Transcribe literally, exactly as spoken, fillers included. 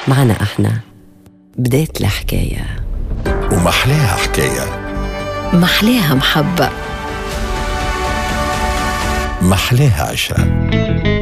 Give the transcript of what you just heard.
معنا احنا بداية الحكاية، ومحلاها حكاية، محلاها محبة، محلاها عشرة.